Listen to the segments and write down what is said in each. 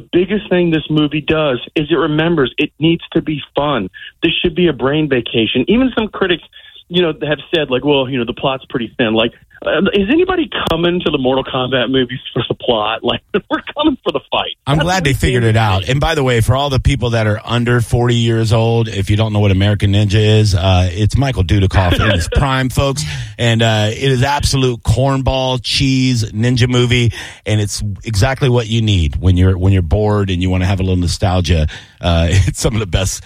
biggest thing this movie does is it remembers it needs to be fun. This should be a brain vacation. Even some critics, have said, like, well, the plot's pretty thin. Like, is anybody coming to the Mortal Kombat movies for the plot? Like, we're coming for the fight. I'm glad they figured it out. And by the way, for all the people that are under 40 years old, if you don't know what American Ninja is, it's Michael Dudikoff in his prime, folks. And it is absolute cornball cheese ninja movie, and it's exactly what you need when you're bored and you want to have a little nostalgia. It's some of the best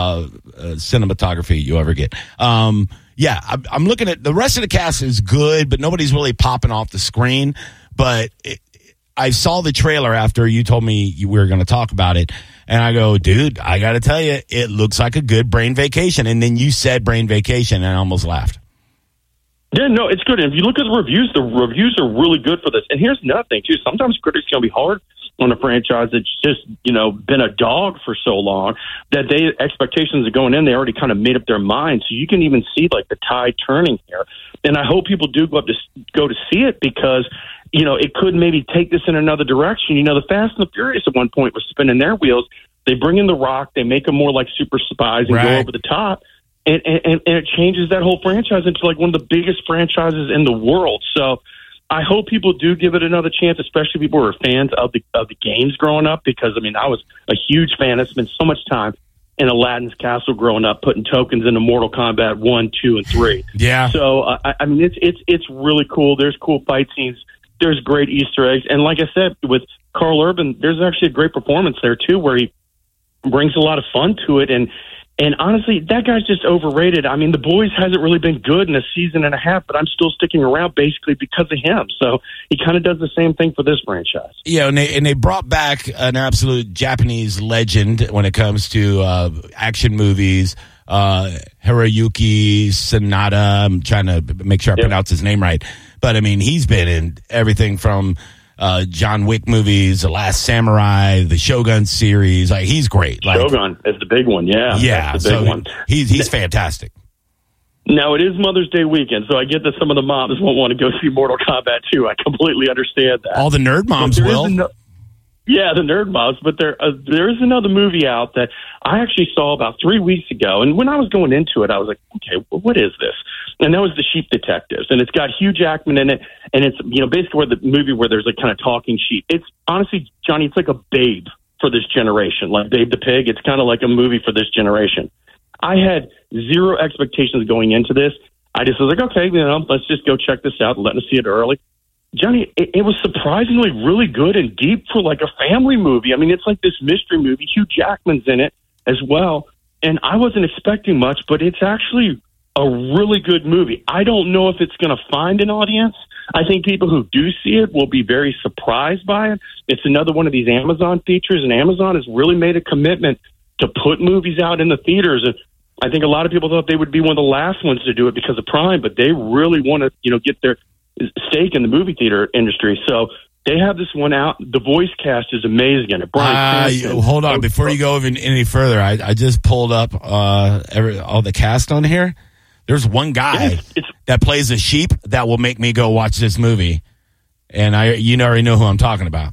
cinematography you ever get. Yeah, I'm looking at the rest of the cast is good, but nobody's really popping off the screen. But I saw the trailer after you told me we were going to talk about it, and I go, dude, I got to tell you, it looks like a good brain vacation. And then you said brain vacation, and I almost laughed. Yeah, no, it's good. And if you look at the reviews are really good for this. And here's another thing, too. Sometimes critics can be hard on a franchise that's just, been a dog for so long that expectations are going in, they already kind of made up their mind. So you can even see, like, the tide turning here. And I hope people do go to see it because, it could maybe take this in another direction. The Fast and the Furious at one point was spinning their wheels. They bring in The Rock. They make them more like super spies and go over the top. And it changes that whole franchise into like one of the biggest franchises in the world. So I hope people do give it another chance, especially people who are fans of the games growing up, because I was a huge fan. I spent so much time in Aladdin's Castle growing up, putting tokens into Mortal Kombat 1, 2, and 3. Yeah. So it's really cool. There's cool fight scenes. There's great Easter eggs, and like I said, with Carl Urban, there's actually a great performance there too, where he brings a lot of fun to it. And honestly, that guy's just overrated. I mean, The Boys hasn't really been good in a season and a half, but I'm still sticking around basically because of him. So he kind of does the same thing for this franchise. Yeah, and they brought back an absolute Japanese legend when it comes to action movies, Hiroyuki Sanada. I'm trying to make sure I pronounce his name right. But, I mean, he's been in everything from John Wick movies, The Last Samurai, the Shogun series. Like, he's great. Shogun is the big one, yeah. Yeah, that's the big one. He's fantastic. Now, it is Mother's Day weekend, so I get that some of the moms won't want to go see Mortal Kombat 2. I completely understand that. All the nerd moms will. Yeah, the nerd moms, but there is another movie out that I actually saw about 3 weeks ago, and when I was going into it, I was like, okay, well, what is this? And that was The Sheep Detectives, and it's got Hugh Jackman in it, and it's basically where the movie where there's a kind of talking sheep. It's honestly, Johnny, it's like a Babe for this generation, like Babe the Pig. It's kind of like a movie for this generation. I had zero expectations going into this. I just was like, okay, let's just go check this out and let us see it early. Johnny, it was surprisingly really good and deep for like a family movie. I mean, it's like this mystery movie. Hugh Jackman's in it as well. And I wasn't expecting much, but it's actually a really good movie. I don't know if it's going to find an audience. I think people who do see it will be very surprised by it. It's another one of these Amazon features, and Amazon has really made a commitment to put movies out in the theaters. And I think a lot of people thought they would be one of the last ones to do it because of Prime, but they really want to, get their stake in the movie theater industry. So they have this one out. The voice cast is amazing in it. Hold on. Before you go even any further, I just pulled up all the cast on here. There's one guy that plays a sheep that will make me go watch this movie. And you already know who I'm talking about.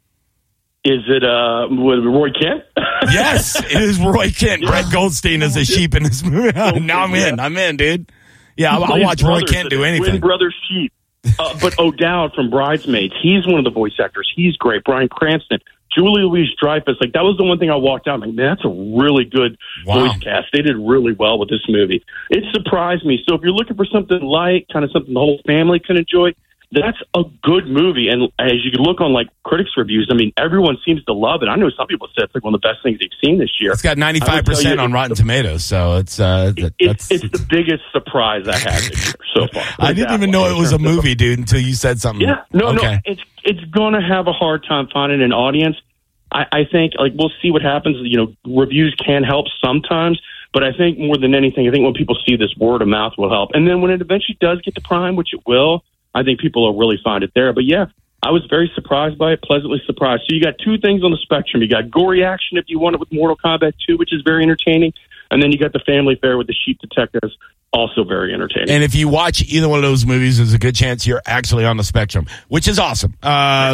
Is it Roy Kent? Yes, it is Roy Kent. Brett Goldstein is a sheep in this movie. Now I'm in, dude. Yeah, I'll watch Roy Kent do anything. Twin brother sheep. But O'Dowd from Bridesmaids, he's one of the voice actors. He's great. Bryan Cranston, Julie Louis-Dreyfus. Like, that was the one thing I walked out. I'm like, man, that's a really good voice cast. They did really well with this movie. It surprised me. So if you're looking for something light, kind of something the whole family can enjoy, that's a good movie. And as you can look on like critics' reviews, I mean, everyone seems to love it. I know some people said it's like one of the best things they've seen this year. It's got 95% on Rotten Tomatoes, so it's the biggest surprise I had this year so far. I didn't even know it was a movie, dude, until you said something. Yeah, no, it's going to have a hard time finding an audience. I think like we'll see what happens. Reviews can help sometimes, but I think more than anything, I think when people see this, word of mouth will help. And then when it eventually does get to Prime, which it will, I think people will really find it there. But yeah, I was very surprised by it, pleasantly surprised. So you got two things on the spectrum. You got gory action if you want it with Mortal Kombat 2, which is very entertaining. And then you got the family fare with the Sheep Detectives, also very entertaining. And if you watch either one of those movies, there's a good chance you're actually on the spectrum, which is awesome.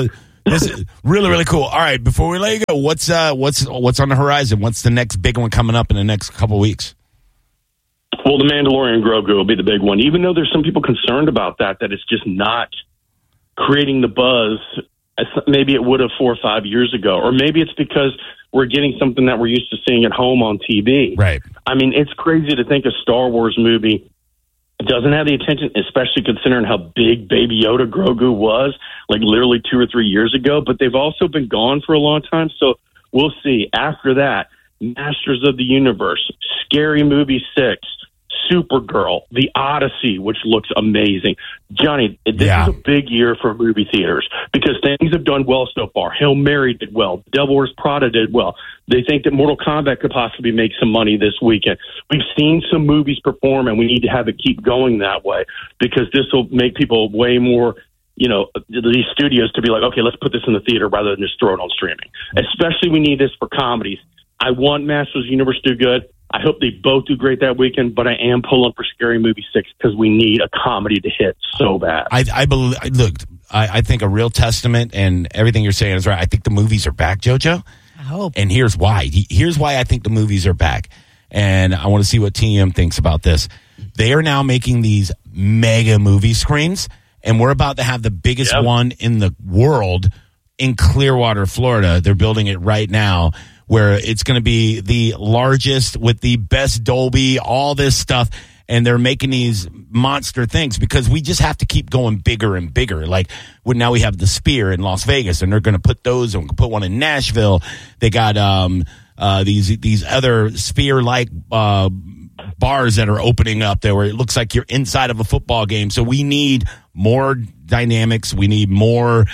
This is really, really cool. All right, before we let you go, what's on the horizon? What's the next big one coming up in the next couple weeks? Well, The Mandalorian Grogu will be the big one, even though there's some people concerned about that it's just not creating the buzz as maybe it would have 4 or 5 years ago. Or maybe it's because we're getting something that we're used to seeing at home on TV. Right. I mean, it's crazy to think a Star Wars movie doesn't have the attention, especially considering how big Baby Yoda Grogu was, like literally 2 or 3 years ago. But they've also been gone for a long time. So we'll see. After that, Masters of the Universe, Scary Movie 6, Supergirl, The Odyssey, which looks amazing. Johnny, this is a big year for movie theaters because things have done well so far. Hail Mary did well. Devil Wears Prada did well. They think that Mortal Kombat could possibly make some money this weekend. We've seen some movies perform, and we need to have it keep going that way because this will make people way more, these studios to be like, okay, let's put this in the theater rather than just throw it on streaming. Especially we need this for comedies. I want Masters of the Universe to do good. I hope they both do great that weekend, but I am pulling for Scary Movie 6 because we need a comedy to hit so bad. I think a real testament, and everything you're saying is right. I think the movies are back, JoJo. I hope. And here's why. Here's why I think the movies are back. And I want to see what TM thinks about this. They are now making these mega movie screens, and we're about to have the biggest one in the world in Clearwater, Florida. They're building it right now, where it's going to be the largest with the best Dolby, all this stuff. And they're making these monster things because we just have to keep going bigger and bigger. Like now we have the Sphere in Las Vegas, and they're going to put those and put one in Nashville. They got these other Sphere-like bars that are opening up there where it looks like you're inside of a football game. So we need more dynamics. We need more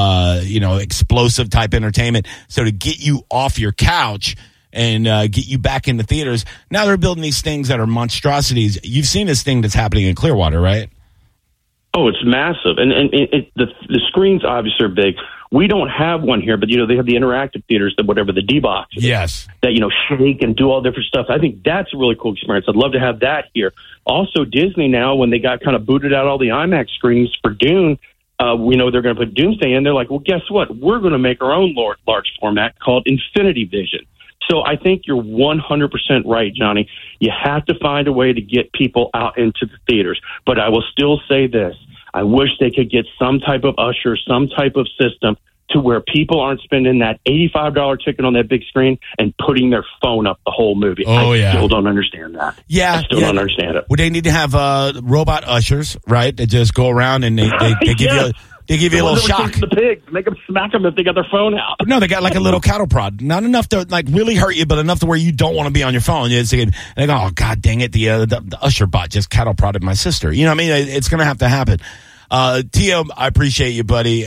explosive type entertainment. So to get you off your couch and get you back in the theaters, now they're building these things that are monstrosities. You've seen this thing that's happening in Clearwater, right? Oh, it's massive. And the screens obviously are big. We don't have one here, but, they have the interactive theaters, the D-Box. Yes. That, shake and do all different stuff. I think that's a really cool experience. I'd love to have that here. Also, Disney now, when they got kind of booted out all the IMAX screens for Dune, we know they're going to put Doomsday in. They're like, well, guess what? We're going to make our own large format called Infinity Vision. So I think you're 100% right, Johnny. You have to find a way to get people out into the theaters. But I will still say this. I wish they could get some type of usher, some type of system to where people aren't spending that $85 ticket on that big screen and putting their phone up the whole movie. I still don't understand that. Yeah. I still don't understand it. Well, they need to have robot ushers, right? That just go around and they give you They give you a little shock. The pigs, make them smack them if they got their phone out. No, they got like a little cattle prod. Not enough to like really hurt you, but enough to where you don't want to be on your phone. And they go, oh, God dang it. The usher bot just cattle prodded my sister. You know what I mean? It's going to have to happen. Tio, I appreciate you, buddy.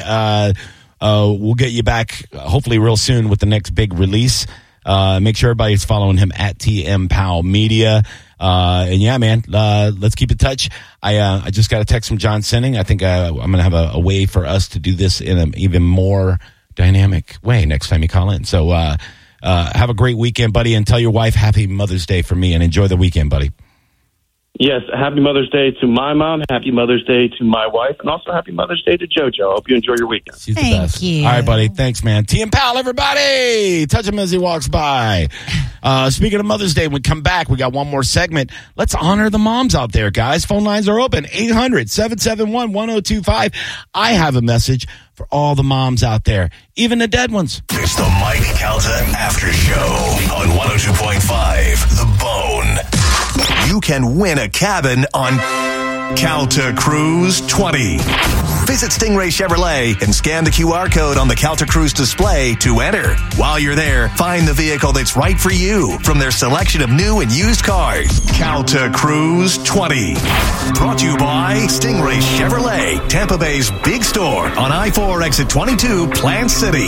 We'll get you back hopefully real soon with the next big release. Make sure everybody's following him at TM Powell Media. And yeah, man, let's keep in touch. I just got a text from John Sinning. I think I'm going to have a way for us to do this in an even more dynamic way next time you call in. So have a great weekend, buddy, and tell your wife Happy Mother's Day for me, and enjoy the weekend, buddy. Yes, Happy Mother's Day to my mom, Happy Mother's Day to my wife, and also Happy Mother's Day to JoJo. I hope you enjoy your weekend. She's the best. You. All right, buddy. Thanks, man. TM Powell, everybody. Touch him as he walks by. Speaking of Mother's Day, when we come back, we got one more segment. Let's honor the moms out there, guys. Phone lines are open, 800-771-1025. I have a message for all the moms out there, even the dead ones. It's the Mike Calta After Show on 102.5 The Bone. You can win a cabin on Calta Cruise 20. Visit Stingray Chevrolet and scan the QR code on the Calta Cruise display to enter. While you're there, find the vehicle that's right for you from their selection of new and used cars. Calta Cruise 20. Brought to you by Stingray Chevrolet, Tampa Bay's big store on I-4 exit 22, Plant City.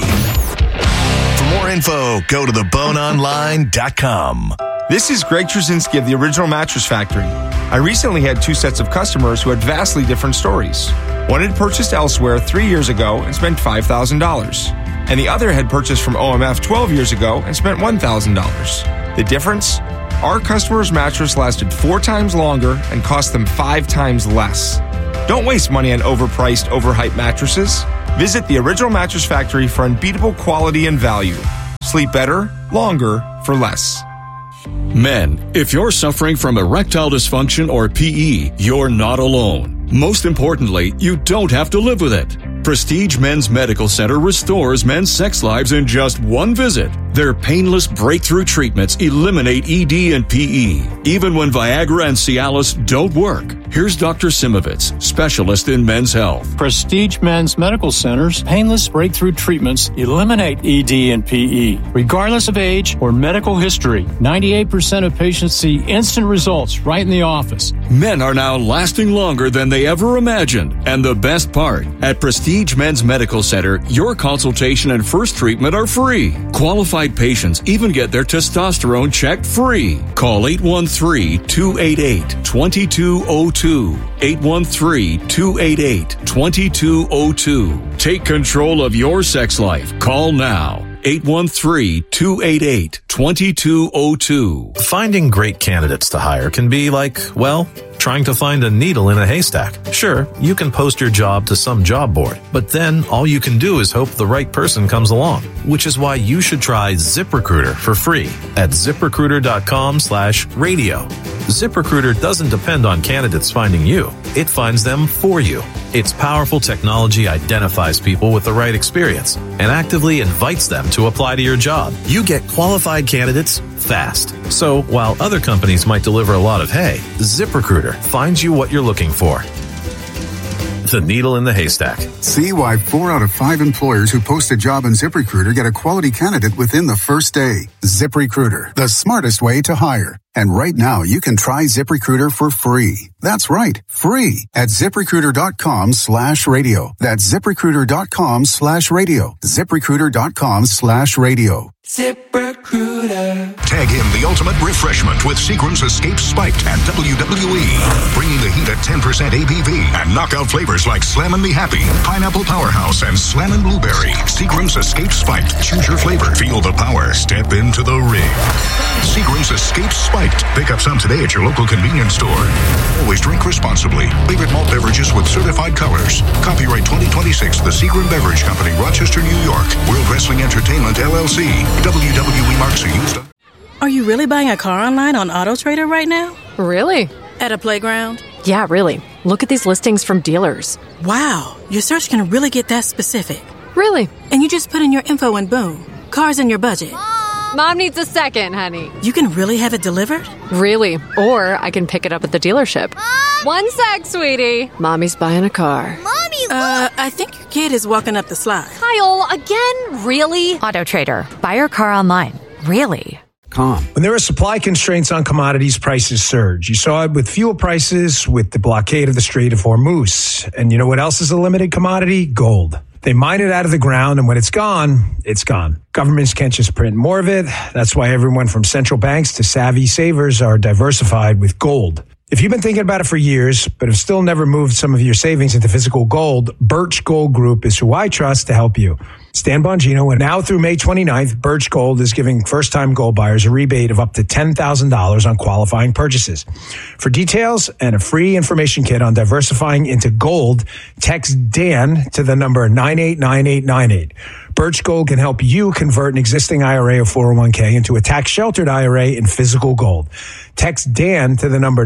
For more info, go to theboneonline.com. This is Greg Trzynski of the Original Mattress Factory. I recently had two sets of customers who had vastly different stories. One had purchased elsewhere 3 years ago and spent $5,000. And the other had purchased from OMF 12 years ago and spent $1,000. The difference? Our customer's mattress lasted 4 times longer and cost them 5 times less. Don't waste money on overpriced, overhyped mattresses. Visit the Original Mattress Factory for unbeatable quality and value. Sleep better, longer, for less. Men, if you're suffering from erectile dysfunction or PE, you're not alone. Most importantly, you don't have to live with it. Prestige Men's Medical Center restores men's sex lives in just one visit. Their painless breakthrough treatments eliminate ED and PE, even when Viagra and Cialis don't work. Here's Dr. Simovitz, specialist in men's health. Prestige Men's Medical Center's painless breakthrough treatments eliminate ED and PE, regardless of age or medical history. 98% of patients see instant results right in the office. Men are now lasting longer than they ever imagined. And the best part, at Prestige Men's Medical Center, your consultation and first treatment are free. Qualified patients even get their testosterone checked free. Call 813-288-2202. 813-288-2202. Take control of your sex life. Call now. 813-288-2202. Finding great candidates to hire can be like, well, trying to find a needle in a haystack. Sure, you can post your job to some job board, but then all you can do is hope the right person comes along, which is why you should try ZipRecruiter for free at ZipRecruiter.com/radio. ZipRecruiter doesn't depend on candidates finding you. It finds them for you. Its powerful technology identifies people with the right experience and actively invites them to apply to your job. You get qualified candidates fast. So while other companies might deliver a lot of hay, ZipRecruiter finds you what you're looking for. The needle in the haystack. See why 4 out of 5 employers who post a job on ZipRecruiter get a quality candidate within the first day. ZipRecruiter, the smartest way to hire. And right now, you can try ZipRecruiter for free. That's right, free at ZipRecruiter.com/radio. That's ZipRecruiter.com/radio. ZipRecruiter.com/radio. ZipRecruiter. Tag in the ultimate refreshment with Seagram's Escape Spiked at WWE. Bringing the heat at 10% ABV and knockout flavors like Slammin' Me Happy, Pineapple Powerhouse, and Slammin' Blueberry. Seagram's Escape Spiked. Choose your flavor. Feel the power. Step into the ring. Seagram's Escape Spiked. Pick up some today at your local convenience store. Always drink responsibly. Favorite malt beverages with certified colors. Copyright 2026, the Seagram Beverage Company, Rochester, New York. World Wrestling Entertainment, LLC. WWE marks are used. Are you really buying a car online on AutoTrader right now? Really? At a playground? Yeah, really. Look at these listings from dealers. Wow, your search can really get that specific. Really? And you just put in your info and boom, car's in your budget. Mom needs a second, honey. You can really have it delivered? Really. Or I can pick it up at the dealership. Mom! 1 sec, sweetie. Mommy's buying a car. Mommy, look! I think your kid is walking up the slide. Kyle, again? Really? AutoTrader. Buy your car online. Really? Calm. When there are supply constraints on commodities, prices surge. You saw it with fuel prices, with the blockade of the Strait of Hormuz. And you know what else is a limited commodity? Gold. They mine it out of the ground, and when it's gone, it's gone. Governments can't just print more of it. That's why everyone from central banks to savvy savers are diversified with gold. If you've been thinking about it for years, but have still never moved some of your savings into physical gold, Birch Gold Group is who I trust to help you. Stan Bongino, and now through May 29th, Birch Gold is giving first-time gold buyers a rebate of up to $10,000 on qualifying purchases. For details and a free information kit on diversifying into gold, text Dan to the number 989898. Birch Gold can help you convert an existing IRA or 401k into a tax-sheltered IRA in physical gold. Text Dan to the number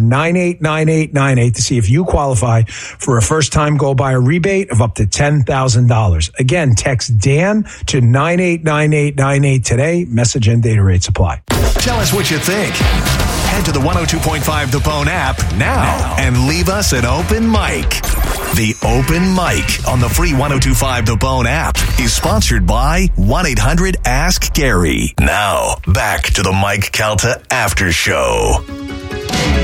989898 to see if you qualify for a first-time gold buyer rebate of up to $10,000. Again, text Dan to 989898 today. Message and data rates apply. Tell us what you think. Head to the 102.5 The Bone app now and leave us an open mic. The Open Mic on the free 102.5 The Bone app is sponsored by 1-800-ASK-GARY. Now, back to the Mike Calta After Show.